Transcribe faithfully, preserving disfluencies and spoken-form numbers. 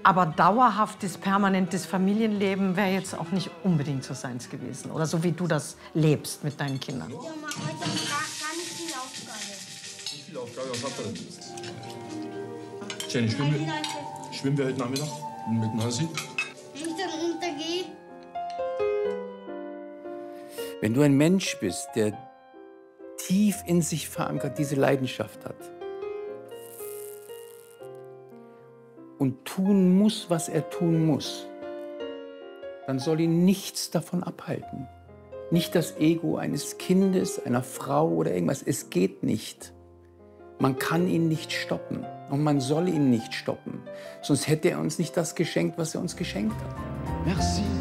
Aber dauerhaftes, permanentes Familienleben wäre jetzt auch nicht unbedingt so seins gewesen. Oder so wie du das lebst mit deinen Kindern. Ja, Mama, heute habe ich gar, gar nicht viel Aufgabe. Wie viel Aufgabe? Was habt ihr denn? Jenny, schwimmen wir, schwimmen wir heute Nachmittag mit dem Hansi? Wenn ich dann untergehe. Wenn du ein Mensch bist, der tief in sich verankert diese Leidenschaft hat und tun muss, was er tun muss, dann soll ihn nichts davon abhalten. Nicht das Ego eines Kindes, einer Frau oder irgendwas. Es geht nicht. Man kann ihn nicht stoppen und man soll ihn nicht stoppen. Sonst hätte er uns nicht das geschenkt, was er uns geschenkt hat. Merci.